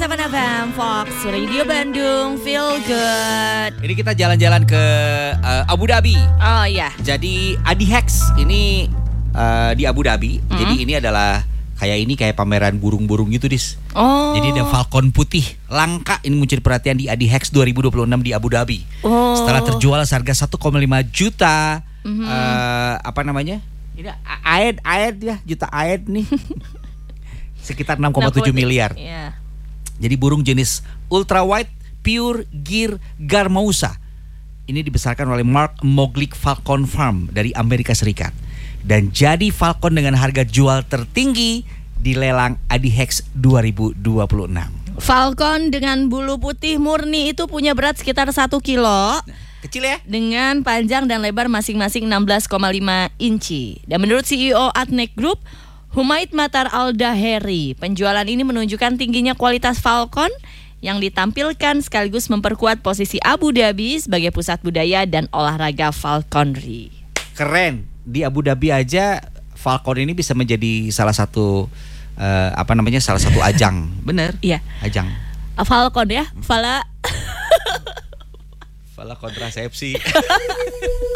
107.7 FM Fox Radio Bandung, feel good. Ini kita jalan-jalan ke Abu Dhabi. Oh iya. Jadi Adihex ini di Abu Dhabi. Jadi ini adalah kayak pameran burung-burung gitu, Dis. Oh. Jadi ada falcon putih langka ini mencuri perhatian di Adihex 2026 di Abu Dhabi. Oh. Setelah terjual seharga 1,5 juta. Apa namanya? Ini AED ya, juta AED nih. Sekitar 6,7 miliar. Iya. Jadi burung jenis ultra white pure gear garmousa ini dibesarkan oleh Mark Moglick Falcon Farm dari Amerika Serikat dan jadi falcon dengan harga jual tertinggi di lelang Adihex 2026. Falcon dengan bulu putih murni itu punya berat sekitar 1 kilo. Kecil ya? Dengan panjang dan lebar masing-masing 16,5 inci. Dan menurut CEO Adnek Group, Humaid Matar Al-Daheri, penjualan ini menunjukkan tingginya kualitas falcon yang ditampilkan sekaligus memperkuat posisi Abu Dhabi sebagai pusat budaya dan olahraga falconry. Keren. Di Abu Dhabi aja falcon ini bisa menjadi salah satu salah satu ajang. Bener? Iya. Ajang. Falcon ya, Fala kontrasepsi.